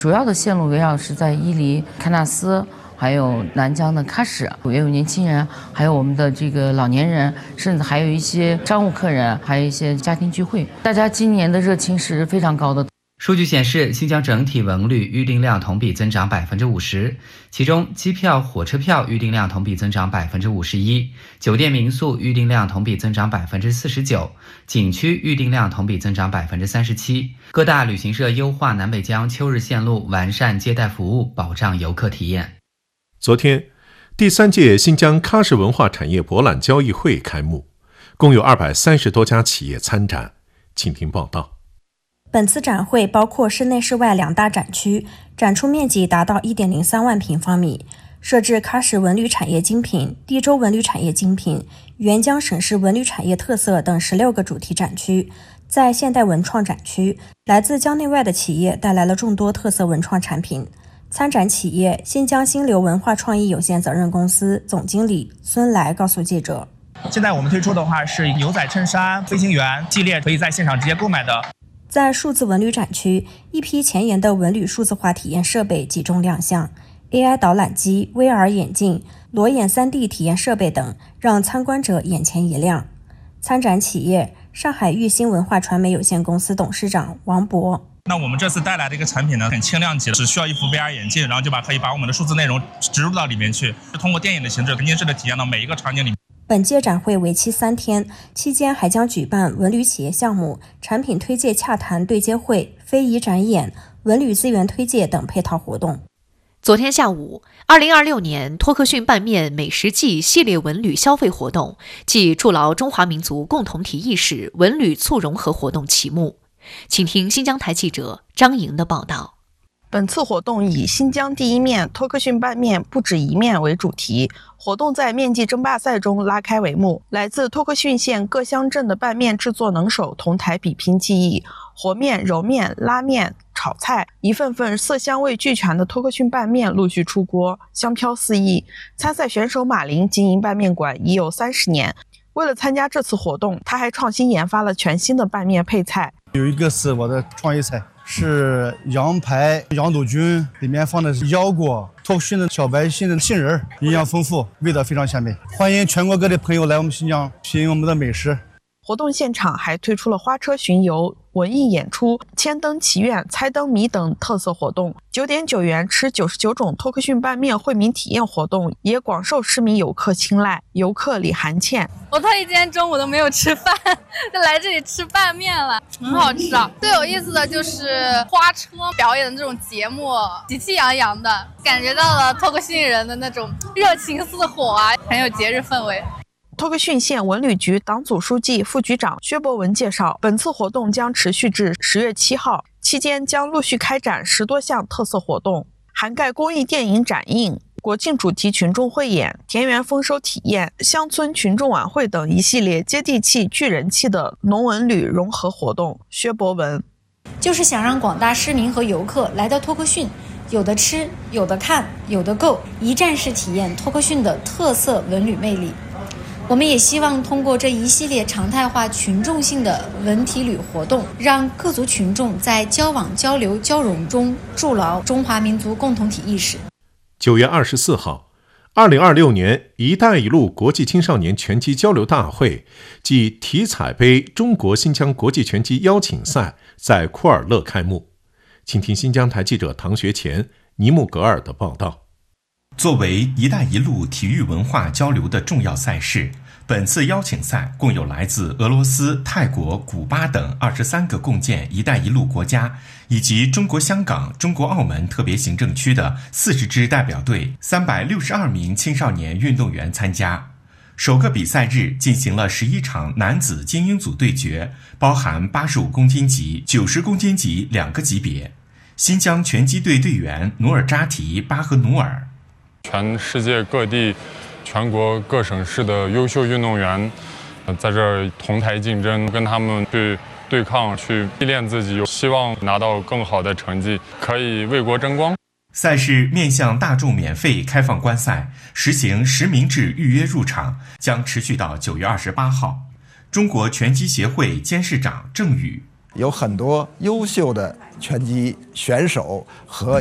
主要的线路围绕是在伊犁、喀纳斯，还有南疆的喀什，也有年轻人，还有我们的这个老年人，甚至还有一些商务客人，还有一些家庭聚会。大家今年的热情是非常高的。 数据显示，新疆整体文旅预订量同比增长50%，其中机票、火车票预订量同比增长51%，酒店民宿预订量同比增长49%，景区预订量同比增长37%。各大旅行社优化南北疆秋日线路，完善接待服务，保障游客体验。 昨天，第3届新疆喀什文化产业博览交易会开幕，共有230多家企业参展。请听报道。 本次展会包括室内室外2大展区，展出面积达到 1.03 万平方米，设置喀什文旅产业精品、地州文旅产业精品、沅江省市文旅产业特色等16个主题展区。在现代文创展区，来自疆内外的企业带来了众多特色文创产品。参展企业新疆新流文化创意有限责任公司总经理孙来告诉记者， 现在我们推出的话是牛仔衬衫、飞行员系列，可以在现场直接购买的。 在数字文旅展区，一批前沿的文旅数字化体验设备集中亮相， AI 导览机、VR 眼镜、裸眼 3D 体验设备等，让参观者眼前一亮。参展企业上海玉兴文化传媒有限公司董事长王博， 那我们这次带来的一个产品呢，很轻量级，只需要一副 VR 眼镜，然后就可以把我们的数字内容植入到里面去，通过电影的形式沉浸式的体验到每一个场景里面。 本届展会为期3天，期间还将举办文旅企业项目、产品推介洽谈对接会、非遗展演、文旅资源推介等配套活动。 昨天下午，2026年托克逊拌面美食季系列文旅消费活动暨筑牢中华民族共同体意识文旅促融合活动启幕。请听新疆台记者张莹的报道。 本次活动以新疆第一面托克逊拌面不止一面为主题，活动在面季争霸赛中拉开帷幕。来自托克逊县各乡镇的拌面制作能手同台比拼技艺，和面、揉面、拉面、炒菜，一份份色香味俱全的托克逊拌面陆续出锅，香飘四溢。参赛选手马林经营拌面馆已有30年，为了参加这次活动，他还创新研发了全新的拌面配菜。 有一个是我的创意菜，是羊排、羊肚菌，里面放的是腰果、托克逊的小白心的杏仁，营养丰富，味道非常鲜美。欢迎全国各地朋友来我们新疆品我们的美食。 活动现场还推出了花车巡游、文艺演出、千灯祈愿、猜灯谜等特色活动。9.9元吃99种托克逊拌面惠民体验活动也广受市民游客青睐。游客李涵倩， 我特意今天中午都没有吃饭，就来这里吃拌面了，很好吃啊。最有意思的就是花车表演的这种节目，喜气洋洋的，感觉到了托克逊人的那种热情似火啊，很有节日氛围。 托克逊县文旅局党组书记、副局长薛博文介绍，本次活动将持续至10月7号，期间将陆续开展10多项特色活动，涵盖公益电影展映、国庆主题群众汇演、田园丰收体验、乡村群众晚会等一系列接地气、聚人气的农文旅融合活动。薛博文就是想让广大市民和游客来到托克逊，有的吃，有的看，有的购，一站式体验托克逊的特色文旅魅力。我们也希望通过这一系列常态化群众性的文体旅活动，让各族群众在交往、交流、交融中筑牢中华民族共同体意识。 9月24号，2026年“一带一路”国际青少年拳击交流大会暨体彩杯中国新疆国际拳击邀请赛在库尔勒开幕。请听新疆台记者唐学前、尼木格尔的报道。 作为“一带一路”体育文化交流的重要赛事，本次邀请赛共有来自俄罗斯、泰国、古巴等23个共建“一带一路”国家，以及中国香港、中国澳门特别行政区的40支代表队、362名青少年运动员参加。首个比赛日进行了11场男子精英组对决，包含85公斤级、90公斤级2个级别。新疆拳击队队员努尔扎提·巴赫努尔， 全世界各地、全国各省市的优秀运动员，在这儿同台竞争，跟他们去对抗，去历练自己，希望拿到更好的成绩，可以为国争光。 赛事面向大众免费开放观赛，实行实名制预约入场，将持续到9月28号。中国拳击协会监事长郑宇， 有很多优秀的拳击选手和